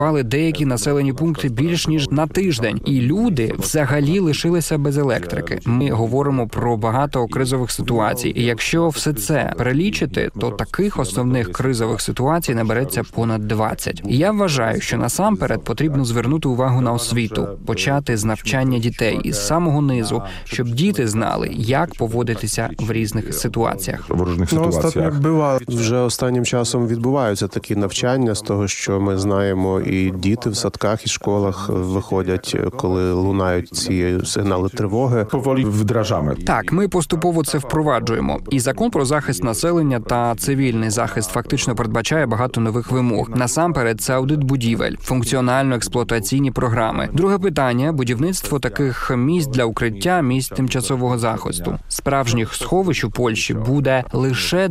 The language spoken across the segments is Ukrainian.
деякі населені пункти більш ніж на тиждень, і люди взагалі лишилися без електрики. Ми говоримо про багато кризових ситуацій, і якщо все це перелічити, то таких основних кризових ситуацій набереться понад 20. І я вважаю, що насамперед потрібно звернути увагу на освіту, почати з навчання дітей із самого низу, щоб діти знали, як поводитися в різних ситуаціях. Остатньо бува. Вже останнім часом відбуваються такі навчання з того, що ми знаємо, і діти в садках і школах виходять, коли лунають ці сигнали тривоги. Поволі вдражamy. Так, ми поступово це впроваджуємо. І закон про захист населення та цивільний захист фактично передбачає багато нових вимог. Насамперед, це аудит будівель, функціонально-експлуатаційні програми. Друге питання – будівництво таких місць для укриття, місць тимчасового захисту. Справжніх сховищ у Польщі буде лише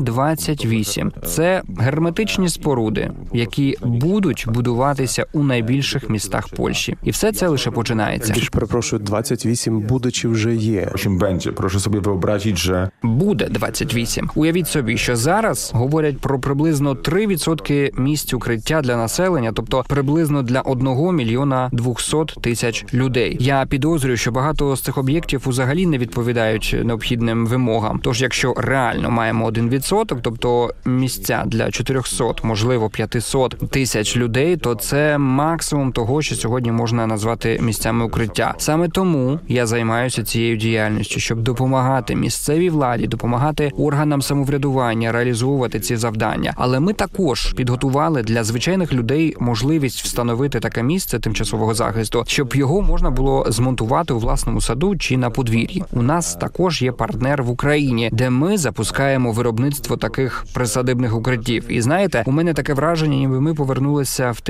28. Це герметичні споруди, які будуть будуватися у найбільших містах Польщі. І все це лише починається. Більш перепрошую, 28 буде чи вже є? Będzie. Proszę sobie wyobrazić, że... Буде 28. Уявіть собі, що зараз говорять про приблизно 3% місць укриття для населення, тобто приблизно для 1 мільйона 200 тисяч людей. Я підозрюю, що багато з цих об'єктів взагалі не відповідають необхідним вимогам. Тож, якщо реально маємо 1%, тобто місця для 400, можливо 500 тисяч людей, то це максимум того, що сьогодні можна назвати місцями укриття. Саме тому я займаюся цією діяльністю, щоб допомагати місцевій владі, допомагати органам самоврядування реалізовувати ці завдання. Але ми також підготували для звичайних людей можливість встановити таке місце тимчасового захисту, щоб його можна було змонтувати у власному саду чи на подвір'ї. У нас також є партнер в Україні, де ми запускаємо виробництво таких присадибних укриттів. І знаєте, у мене таке враження, ніби ми повернулися в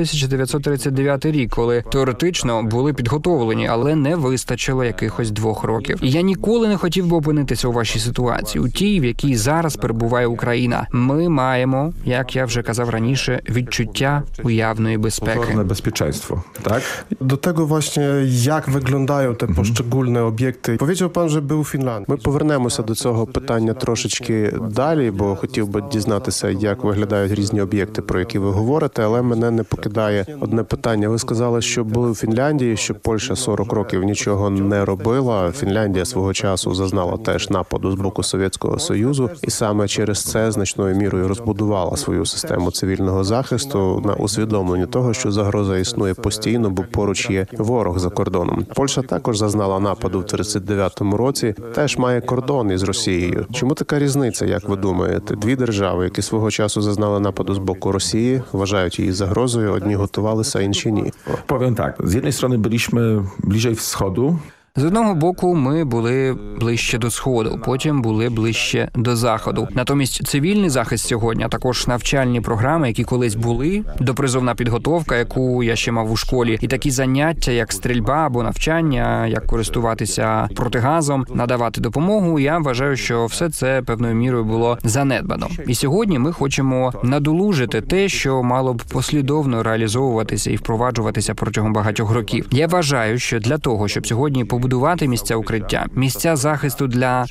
1939 рік, коли теоретично були підготовлені, але не вистачило якихось 2 років. І я ніколи не хотів би опинитися у вашій ситуації, у тій, в якій зараз перебуває Україна. Ми маємо, як я вже казав раніше, відчуття уявної безпеки. Pozorne bezpieczeństwo, tak? Do tego właśnie, jak wyglądają te poszczególne obiekty. Powiedział pan, że był w Finlandii. Ми повернемося до цього питання трошечки далі, бо хотів би дізнатися, як виглядають різні об'єкти, про які ви говорите, але мене не покидає одне питання. Ви сказали, що були в Фінляндії, що Польща 40 років нічого не робила. Фінляндія свого часу зазнала теж нападу з боку Совєтського Союзу, і саме через це значною мірою розбудувала свою систему цивільного захисту на усвідомленні того, що загроза існує постійно, бо поруч є ворог за кордоном. Польща також зазнала нападу в 39-му році, теж має кордон із Росією. Чому така різниця, як ви думаєте? 2 держави, які свого часу зазнали нападу з боку Росії, вважають її загрозою, одні готувалися, інші ні. Powiem tak, z jednej strony byliśmy bliżej wschodu. З одного боку, ми були ближче до Сходу, потім були ближче до Заходу. Натомість цивільний захист сьогодні, а також навчальні програми, які колись були, допризовна підготовка, яку я ще мав у школі, і такі заняття, як стрільба або навчання, як користуватися протигазом, надавати допомогу, я вважаю, що все це певною мірою було занедбано. І сьогодні ми хочемо надолужити те, що мало б послідовно реалізовуватися і впроваджуватися протягом багатьох років. Я вважаю, що для того, щоб сьогодні побудувати місця укриття, місця захисту для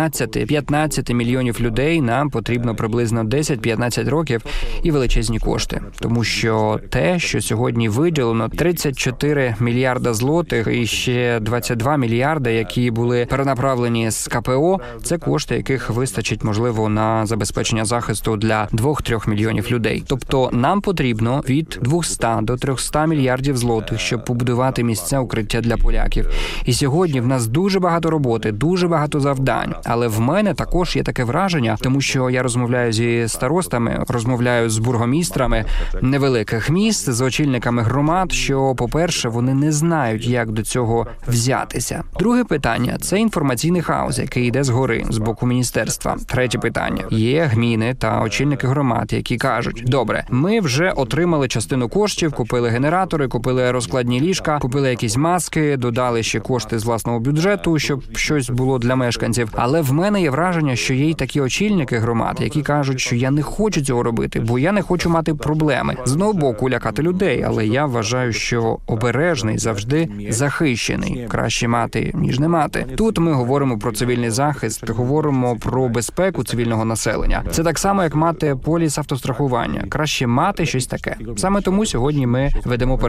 12-15 мільйонів людей, нам потрібно приблизно 10-15 років і величезні кошти. Тому що те, що сьогодні виділено 34 мільярда злотих і ще 22 мільярди, які були перенаправлені з КПО, це кошти, яких вистачить, можливо, на забезпечення захисту для 2-3 мільйонів людей. Тобто нам потрібно від 200 до 300 мільярдів злотих, щоб побудувати місця укриття для поляків. І сьогодні в нас дуже багато роботи, дуже багато завдань. Але в мене також є таке враження, тому що я розмовляю зі старостами, розмовляю з бургомістрами невеликих міст, з очільниками громад, що, по-перше, вони не знають, як до цього взятися. Друге питання – це інформаційний хаос, який йде згори, з боку міністерства. Третє питання – є гміни та очільники громад, які кажуть, добре, ми вже отримали частину коштів, купили генератори, купили розкладні ліжка, купили якісь маски, додали ще кошти з власного бюджету, щоб щось було для мешканців. Але в мене є враження, що є й такі очільники громад, які кажуть, що я не хочу цього робити, бо я не хочу мати проблеми. З одного боку лякати людей, але я вважаю, що обережний завжди захищений. Краще мати, ніж не мати. Тут ми говоримо про цивільний захист, говоримо про безпеку цивільного населення. Це так само, як мати поліс автострахування. Краще мати щось таке. Саме тому сьогодні ми ведемо